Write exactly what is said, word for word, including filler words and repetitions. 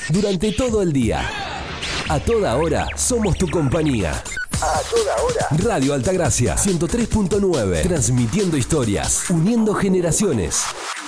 durante todo el día. A toda hora somos tu compañía. A toda hora. Radio Altagracia ciento tres punto nueve. Transmitiendo historias, uniendo generaciones.